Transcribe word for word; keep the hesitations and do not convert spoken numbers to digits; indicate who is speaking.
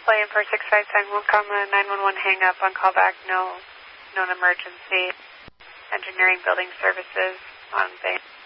Speaker 1: play in for six five seven one, comma nine one one, hang up on callback, no known emergency. Engineering building services on base.